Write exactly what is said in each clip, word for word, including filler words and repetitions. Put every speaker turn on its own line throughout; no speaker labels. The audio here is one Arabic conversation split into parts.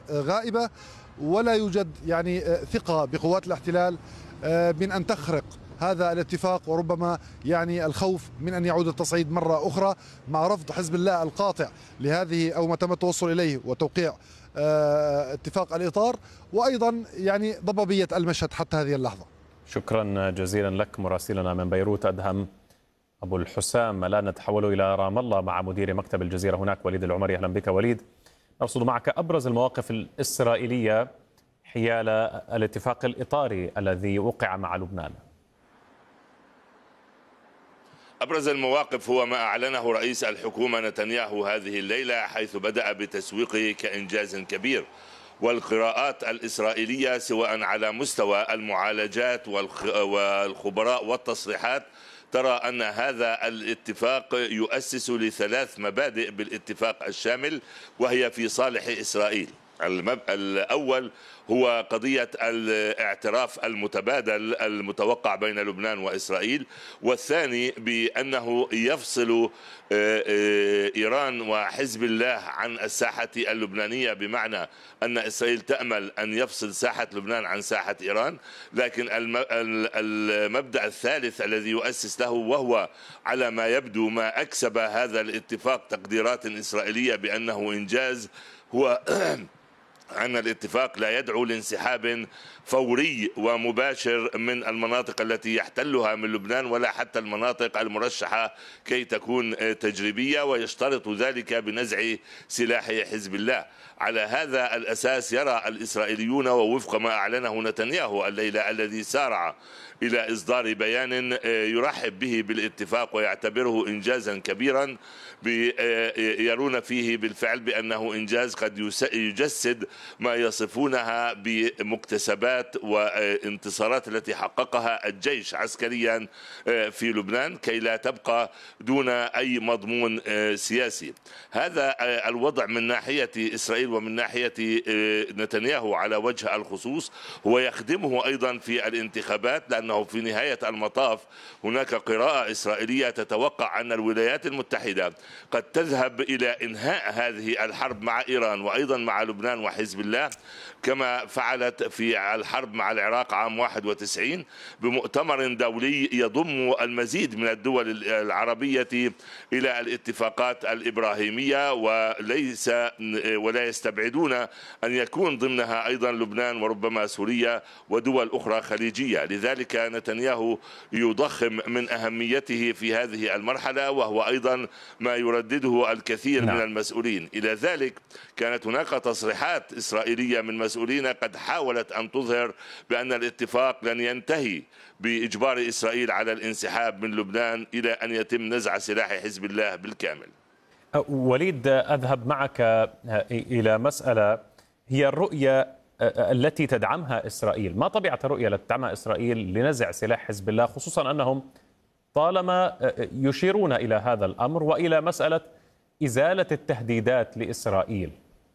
غائبة، ولا يوجد يعني ثقة بقوات الاحتلال من أن تخرق هذا الاتفاق، وربما يعني الخوف من أن يعود التصعيد مرة أخرى مع رفض حزب الله القاطع لهذه أو ما تم التوصل إليه وتوقيع اتفاق الإطار، وأيضا يعني ضبابية المشهد حتى هذه اللحظة.
شكرا جزيلا لك مراسلنا من بيروت أدهم أبو الحسام. الآن نتحول إلى رام الله مع مدير مكتب الجزيرة هناك وليد العمري. أهلا بك وليد. نرصد معك أبرز المواقف الإسرائيلية حيال الاتفاق الإطاري الذي وقع مع لبنان.
أبرز المواقف هو ما أعلنه رئيس الحكومة نتنياهو هذه الليلة، حيث بدأ بتسويقه كإنجاز كبير. والقراءات الإسرائيلية سواء على مستوى المعالجات والخبراء والتصريحات ترى أن هذا الاتفاق يؤسس لثلاث مبادئ بالاتفاق الشامل، وهي في صالح إسرائيل. الأول هو قضية الاعتراف المتبادل المتوقع بين لبنان وإسرائيل، والثاني بأنه يفصل إيران وحزب الله عن الساحة اللبنانية، بمعنى أن إسرائيل تأمل أن يفصل ساحة لبنان عن ساحة إيران. لكن المبدأ الثالث الذي يؤسس له، وهو على ما يبدو ما أكسب هذا الاتفاق تقديرات إسرائيلية بأنه إنجاز، هو أن الاتفاق لا يدعو لانسحاب فوري ومباشر من المناطق التي يحتلها من لبنان، ولا حتى المناطق المرشحة كي تكون تجريبية، ويشترط ذلك بنزع سلاح حزب الله. على هذا الأساس يرى الإسرائيليون، ووفق ما أعلنه نتنياهو الليلة الذي سارع إلى إصدار بيان يرحب به بالاتفاق ويعتبره إنجازا كبيرا، يرون فيه بالفعل بأنه إنجاز قد يجسد ما يصفونها بمكتسبات وانتصارات التي حققها الجيش عسكريا في لبنان، كي لا تبقى دون أي مضمون سياسي. هذا الوضع من ناحية إسرائيل ومن ناحية نتنياهو على وجه الخصوص هو يخدمه أيضا في الانتخابات، لأنه في نهاية المطاف هناك قراءة إسرائيلية تتوقع أن الولايات المتحدة قد تذهب إلى إنهاء هذه الحرب مع إيران وأيضا مع لبنان وحزب الله، كما فعلت في الحرب مع العراق عام واحد وتسعين بمؤتمر دولي يضم المزيد من الدول العربية إلى الاتفاقات الإبراهيمية، وليس ولا يستبعدون أن يكون ضمنها أيضا لبنان وربما سوريا ودول أخرى خليجية. لذلك نتنياهو يضخم من أهميته في هذه المرحلة، وهو أيضا ما يردده الكثير نعم. من المسؤولين. إلى ذلك كانت هناك تصريحات إسرائيلية من مسؤولين قد حاولت أن تظهر بأن الاتفاق لن ينتهي بإجبار إسرائيل على الانسحاب من لبنان إلى أن يتم نزع سلاح حزب الله بالكامل.
وليد، أذهب معك إلى مسألة هي الرؤية التي تدعمها إسرائيل. ما طبيعة الرؤية التي تدعمها إسرائيل لنزع سلاح حزب الله، خصوصا أنهم طالما يشيرون إلى هذا الأمر وإلى مسألة إزالة التهديدات لإسرائيل؟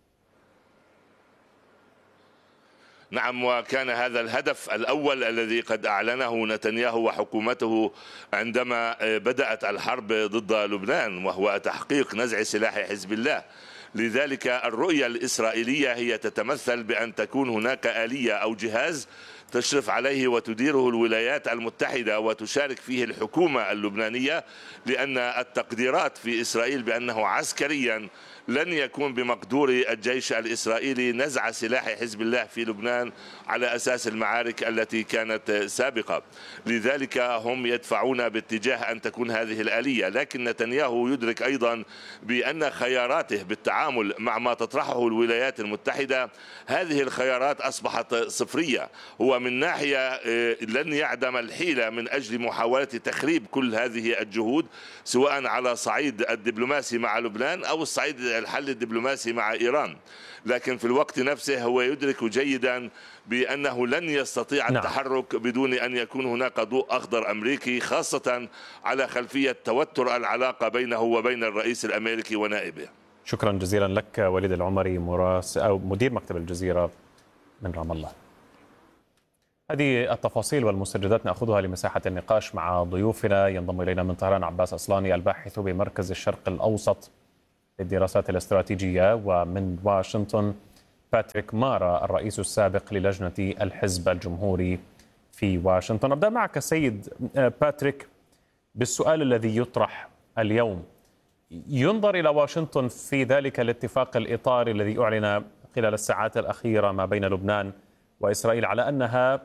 نعم، وكان هذا الهدف الأول الذي قد أعلنه نتنياهو وحكومته عندما بدأت الحرب ضد لبنان، وهو تحقيق نزع سلاح حزب الله. لذلك الرؤية الإسرائيلية هي تتمثل بأن تكون هناك آلية أو جهاز تشرف عليه وتديره الولايات المتحدة وتشارك فيه الحكومة اللبنانية، لأن التقديرات في إسرائيل بأنه عسكريا لن يكون بمقدور الجيش الإسرائيلي نزع سلاح حزب الله في لبنان على أساس المعارك التي كانت سابقة. لذلك هم يدفعون باتجاه أن تكون هذه الآلية. لكن نتنياهو يدرك أيضا بأن خياراته بالتعامل مع ما تطرحه الولايات المتحدة هذه الخيارات أصبحت صفرية. هو من ناحية لن يعدم الحيلة من أجل محاولة تخريب كل هذه الجهود، سواء على صعيد الدبلوماسي مع لبنان أو الصعيد الحل الدبلوماسي مع إيران. لكن في الوقت نفسه هو يدرك جيدا بأنه لن يستطيع التحرك بدون أن يكون هناك ضوء أخضر أمريكي، خاصة على خلفية توتر العلاقة بينه وبين الرئيس الأمريكي ونائبه.
شكرا جزيلا لك وليد العمري، مراس أو مدير مكتب الجزيرة من رام الله. هذه التفاصيل والمستجدات نأخذها لمساحة النقاش مع ضيوفنا. ينضم إلينا من طهران عباس أصلاني الباحث بمركز الشرق الأوسط للدراسات الاستراتيجية، ومن واشنطن باتريك مارا الرئيس السابق للجنة الحزب الجمهوري في واشنطن. أبدأ معك سيد باتريك بالسؤال الذي يطرح اليوم. ينظر إلى واشنطن في ذلك الاتفاق الإطاري الذي أعلن خلال الساعات الأخيرة ما بين لبنان وإسرائيل على أنها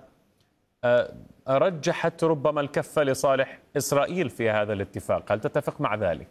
رجحت ربما الكفة لصالح إسرائيل في هذا الاتفاق، هل تتفق مع ذلك؟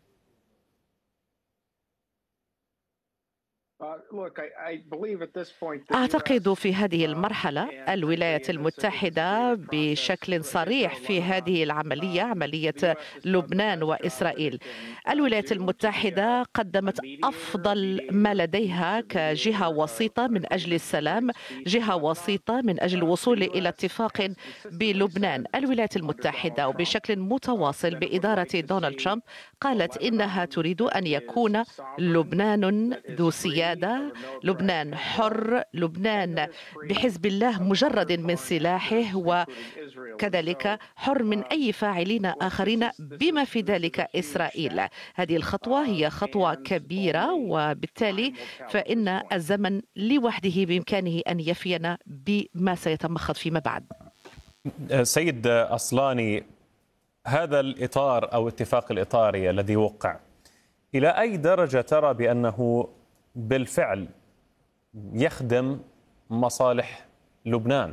أعتقد في هذه المرحلة الولايات المتحدة بشكل صريح في هذه العملية، عملية لبنان وإسرائيل. الولايات المتحدة قدمت أفضل ما لديها كجهة وسيطة من أجل السلام، جهة وسيطة من أجل الوصول إلى اتفاق بلبنان. الولايات المتحدة وبشكل متواصل بإدارة دونالد ترامب قالت إنها تريد أن يكون لبنان ذو سيادة، لبنان حر، لبنان بحزب الله مجرد من سلاحه، وكذلك حر من أي فاعلين آخرين بما في ذلك إسرائيل. هذه الخطوة هي خطوة كبيرة، وبالتالي فإن الزمن لوحده بإمكانه أن يفينا بما سيتمخض فيما بعد.
سيد أصلاني، هذا الإطار أو اتفاق الإطاري الذي وقع، إلى أي درجة ترى بأنه بالفعل يخدم مصالح لبنان؟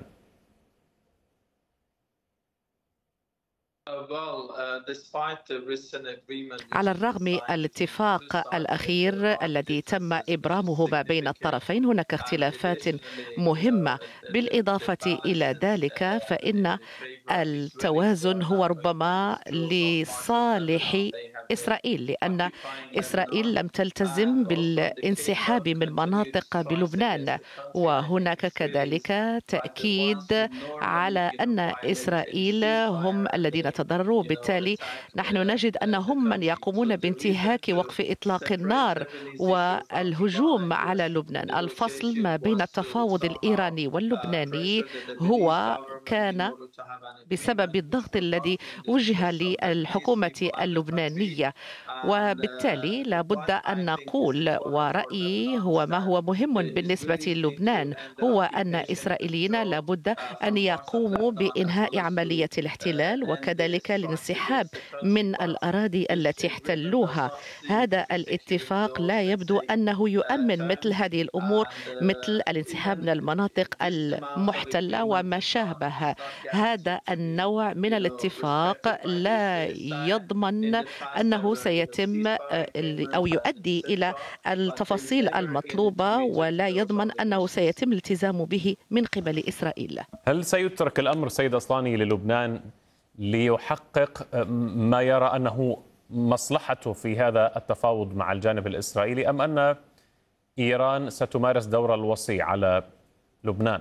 على الرغم من الاتفاق الأخير الذي تم إبرامه ما بين الطرفين، هناك اختلافات مهمة. بالإضافة إلى ذلك فإن التوازن هو ربما لصالح إسرائيل، لأن إسرائيل لم تلتزم بالانسحاب من مناطق بلبنان، وهناك كذلك تأكيد على أن إسرائيل هم الذين تضرروا. بالتالي نحن نجد أنهم من يقومون بانتهاك وقف إطلاق النار والهجوم على لبنان. الفصل ما بين التفاوض الإيراني واللبناني هو كان بسبب الضغط الذي وجه للحكومة اللبنانية، وبالتالي لابد أن نقول، ورأيي هو ما هو مهم بالنسبة للبنان هو أن إسرائيليين لابد أن يقوموا بإنهاء عملية الاحتلال وكذلك الانسحاب من الأراضي التي احتلوها. هذا الاتفاق لا يبدو أنه يؤمن مثل هذه الأمور، مثل الانسحاب من المناطق المحتلة وما شابه. هذا النوع من الاتفاق لا يضمن أنه سيتم أو يؤدي إلى التفاصيل المطلوبة، ولا يضمن أنه سيتم الالتزام به من قبل إسرائيل.
هل سيترك الأمر سيد أصلاني للبنان ليحقق ما يرى أنه مصلحته في هذا التفاوض مع الجانب الإسرائيلي، أم أن إيران ستمارس دور الوصي على لبنان؟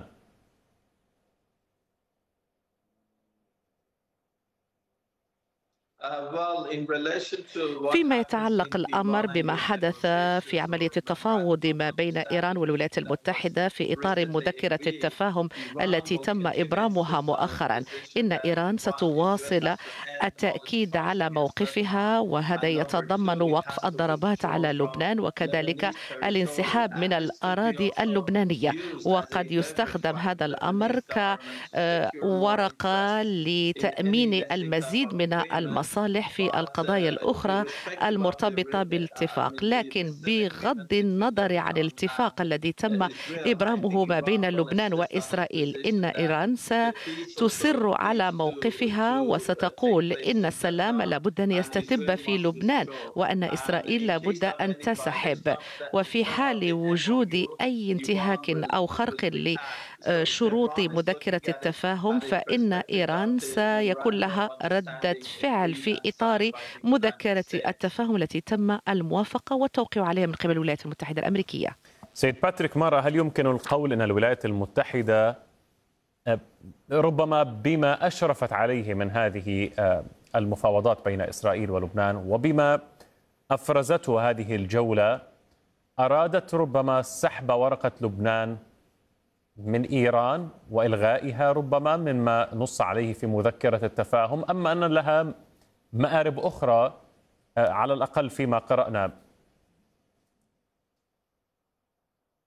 فيما يتعلق الأمر بما حدث في عملية التفاوض ما بين إيران والولايات المتحدة في إطار مذكرة التفاهم التي تم إبرامها مؤخرا، إن إيران ستواصل التأكيد على موقفها، وهذا يتضمن وقف الضربات على لبنان وكذلك الانسحاب من الأراضي اللبنانية. وقد يستخدم هذا الأمر كورقة لتأمين المزيد من المصالح في القضايا الأخرى المرتبطة بالاتفاق. لكن بغض النظر عن الاتفاق الذي تم إبرامه ما بين لبنان وإسرائيل، إن إيران ستصر على موقفها وستقول إن السلام لابد أن يستتب في لبنان وأن إسرائيل لابد أن تنسحب. وفي حال وجود أي انتهاك أو خرق لشروط مذكرة التفاهم فإن إيران سيكون لها ردة فعل في إطار مذكرة التفاهم التي تم الموافقة والتوقيع عليها من قبل الولايات المتحدة الأمريكية.
سيد باتريك مارا، هل يمكن القول أن الولايات المتحدة ربما بما أشرفت عليه من هذه المفاوضات بين إسرائيل ولبنان وبما أفرزته هذه الجولة أرادت ربما سحب ورقة لبنان من إيران وإلغائها ربما مما نص عليه في مذكرة التفاهم، أما أن لها مآرب أخرى على الأقل فيما قرأنا؟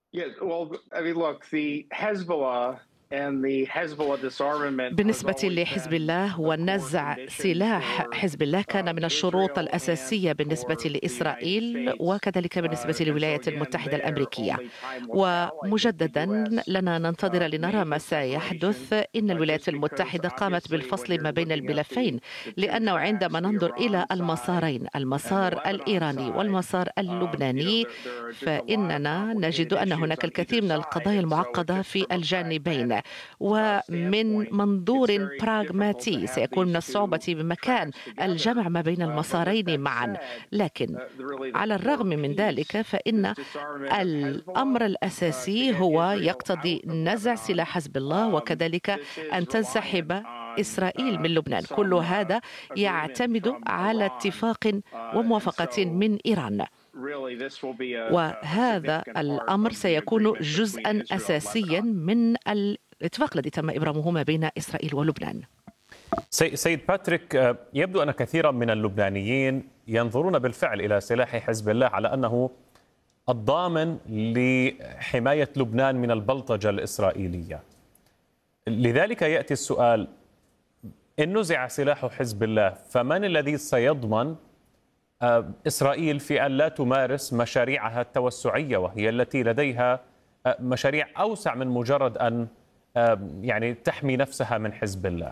Yes, well, I mean, look, the Hezbollah and the Hezbollah disarmament has
بالنسبة
always
لحزب
been
الله
a core
ونزع
condition
سلاح
for
حزب الله
uh,
كان من الشروط
Israel
الأساسية
and
بالنسبة
for the United
لإسرائيل
States.
وكذلك بالنسبة
Uh, and so
للولايات
again,
المتحدة
there
الأمريكية.
only time will tell. I think the
ومجددا
U S
لنا ننتظر
uh,
لنرى
made
ما
the
سيحدث.
separation
إن
uh,
الولايات
just because
المتحدة قامت
obviously when
بالفصل
you're
ما بين
looking at the
الملفين،
the two
لأنه عندما
tracks, the
ننظر إلى
Iran side
المسارين،
and the
المسار
Lebanon
الإيراني
side,
والمسار
um, you know,
اللبناني،
there there are just a lot of
فإننا نجد
complicated
أن
issues
هناك
on either
الكثير من
side,
القضايا
and so
المعقدة
just
في
from a
الجانبين.
pragmatic
ومن
standpoint, it's
منظور
very difficult to
براغماتي
have
سيكون من
these
الصعوبة
two
بمكان
tracks together.
الجمع ما بين
Uh, but with
المسارين
that
معا.
said,
لكن
uh, the- really the
على
core
الرغم من ذلك
piece
فإن
is disarmament of
الأمر
Hezbollah uh, to
الأساسي
get
هو
Israel out
يقتضي
of
نزع
Lebanon.
سلاح حزب الله،
Um,
وكذلك
this is
أن
reliant
تنسحب
on
إسرائيل من
uh,
لبنان. كل
some uh,
هذا
agreement
يعتمد
from
على
Iran.
اتفاق
Uh, and
وموافقة
so
من إيران.
really this will be a, a
وهذا
significant part
الأمر
of the
سيكون
agreement between
جزءا
Israel and
أساسيا
Lebanon.
من الاتفاق الذي تم إبرامه ما بين إسرائيل ولبنان.
سي- سيد باتريك، آه، يبدو أن كثيرا من اللبنانيين ينظرون بالفعل إلى سلاح حزب الله على أنه الضامن لحماية لبنان من البلطجة الإسرائيلية. لذلك يأتي السؤال: إن نزع سلاح حزب الله فمن الذي سيضمن آه، إسرائيل في أن لا تمارس مشاريعها التوسعية، وهي التي لديها آه، مشاريع أوسع من مجرد أن آه، يعني تحمي نفسها من حزب الله؟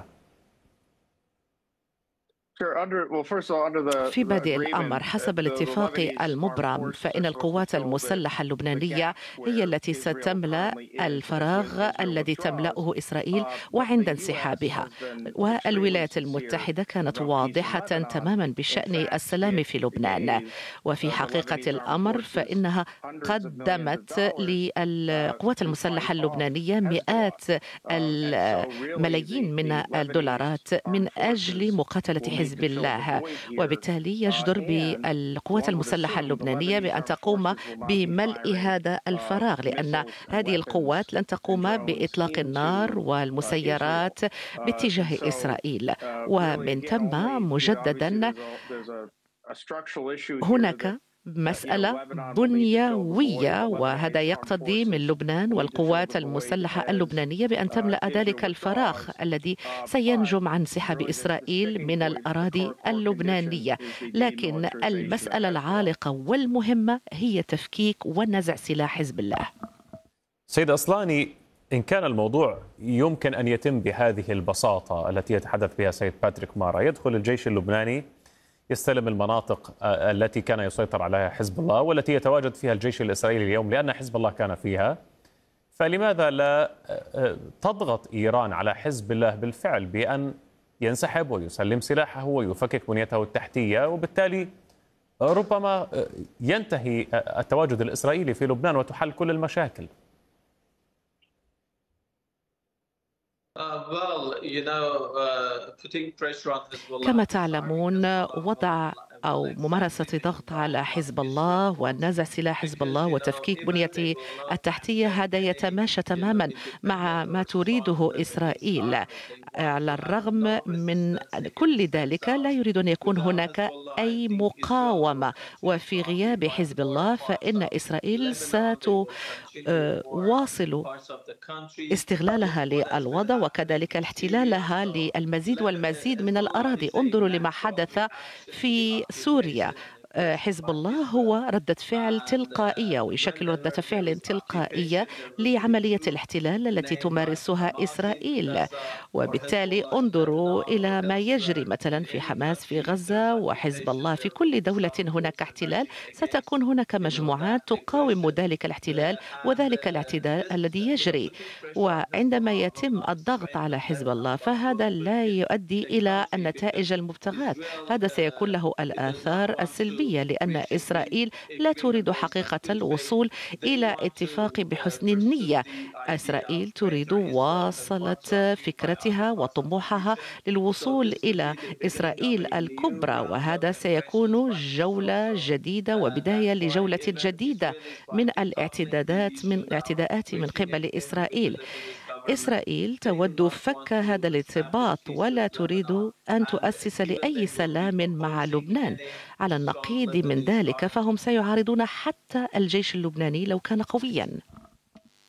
في بادئ الأمر حسب الاتفاق المبرم فإن القوات المسلحة اللبنانية هي التي ستملأ الفراغ الذي تملأه إسرائيل وعند انسحابها. والولايات المتحدة كانت واضحة تماما بشأن السلام في لبنان. وفي حقيقة الأمر فإنها قدمت للقوات المسلحة اللبنانية مئات الملايين من الدولارات من أجل مقاتلة حزب الله، وبالتالي يجدر بالقوات المسلحة اللبنانية بأن تقوم بملء هذا الفراغ، لأن هذه القوات لن تقوم بإطلاق النار والمسيرات باتجاه إسرائيل. ومن ثم مجددا هناك مسألة بنيوية، وهذا يقتضي من لبنان والقوات المسلحة اللبنانية بأن تملأ ذلك الفراغ الذي سينجم عن انسحاب إسرائيل من الأراضي اللبنانية. لكن المسألة العالقة والمهمة هي تفكيك ونزع سلاح حزب الله.
سيد أصلاني، إن كان الموضوع يمكن أن يتم بهذه البساطة التي يتحدث بها سيد باتريك مارا، يدخل الجيش اللبناني يستلم المناطق التي كان يسيطر عليها حزب الله والتي يتواجد فيها الجيش الإسرائيلي اليوم لأن حزب الله كان فيها، فلماذا لا تضغط إيران على حزب الله بالفعل بأن ينسحب ويسلم سلاحه ويفكك بنيته التحتية، وبالتالي ربما ينتهي التواجد الإسرائيلي في لبنان وتحل كل المشاكل؟
كما تعلمون، وضع أو ممارسة ضغط على حزب الله ونزع سلاح حزب الله وتفكيك بنيته التحتية هذا يتماشى تماما مع ما تريده إسرائيل. على الرغم من كل ذلك لا يريد أن يكون هناك أي مقاومة، وفي غياب حزب الله فإن إسرائيل ستواصل استغلالها للوضع وكذلك احتلالها للمزيد والمزيد من الأراضي. انظروا لما حدث في سوريا. حزب الله هو ردة فعل تلقائية ويشكل ردة فعل تلقائية لعملية الاحتلال التي تمارسها إسرائيل. وبالتالي انظروا إلى ما يجري مثلا في حماس في غزة وحزب الله. في كل دولة هناك احتلال ستكون هناك مجموعات تقاوم ذلك الاحتلال وذلك الاعتداء الذي يجري. وعندما يتم الضغط على حزب الله فهذا لا يؤدي إلى النتائج المبتغاة، هذا سيكون له الآثار السلبية، لأن إسرائيل لا تريد حقيقة الوصول إلى اتفاق بحسن النية. إسرائيل تريد واصلة فكرتها وطموحها للوصول إلى إسرائيل الكبرى، وهذا سيكون جولة جديدة وبداية لجولة جديدة من الاعتداءات من الاعتداءات من قبل إسرائيل. إسرائيل تود فك هذا الارتباط ولا تريد أن تؤسس لأي سلام مع لبنان. على النقيض من ذلك فهم سيعارضون حتى الجيش اللبناني لو كان قوياً.